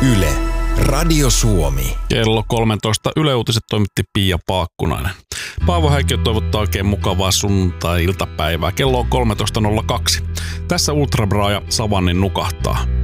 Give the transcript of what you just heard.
Yle, Radio Suomi. Kello 13 Yle Uutiset toimitti Pia Paakkunainen. Paavo Häikkiö toivottaa oikein mukavaa sunnuntai-iltapäivää. Kello on 13.02. Tässä Ultra Bra ja Savannin nukahtaa.